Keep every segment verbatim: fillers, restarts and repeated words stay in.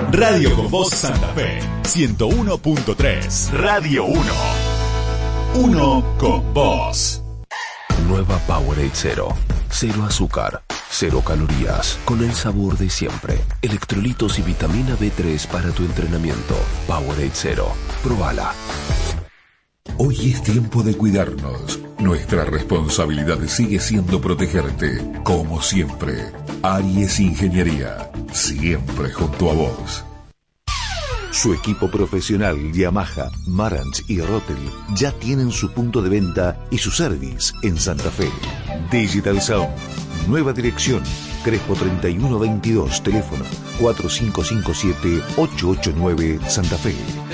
Radio con Voz Santa Fe, ciento uno punto tres. Radio uno. Uno con vos. Nueva Powerade Cero. Cero azúcar, cero calorías, con el sabor de siempre. Electrolitos y vitamina B tres para tu entrenamiento. Powerade Cero. Probala. Hoy es tiempo de cuidarnos. Nuestra responsabilidad sigue siendo protegerte. Como siempre, Aries Ingeniería, siempre junto a vos. Su equipo profesional Yamaha, Marantz y Rotel ya tienen su punto de venta y su service en Santa Fe. Digital Sound, nueva dirección, Crespo treinta y uno veintidós, teléfono cuatro cinco cinco siete ocho ocho nueve, Santa Fe.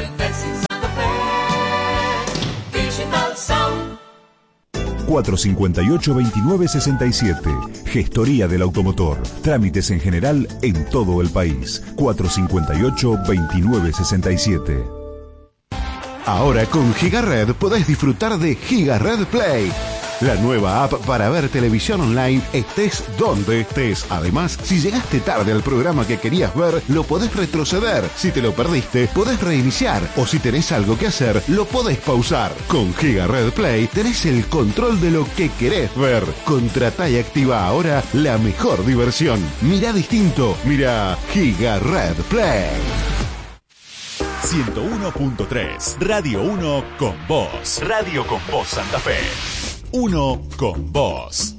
cuatro cinco ocho, veintinueve sesenta y siete. Gestoría del automotor. Trámites en general en todo el país. cuatro cinco ocho, veintinueve sesenta y siete. Ahora con GigaRed podés disfrutar de GigaRed Play, la nueva app para ver televisión online estés donde estés. Además, si llegaste tarde al programa que querías ver, lo podés retroceder. Si te lo perdiste, podés reiniciar. O si tenés algo que hacer, lo podés pausar. Con GigaRed Play tenés el control de lo que querés ver. Contratá y activa ahora la mejor diversión. Mirá distinto. Mirá GigaRed Play. ciento uno punto tres. Radio uno con vos. Radio con Voz Santa Fe. Uno con vos.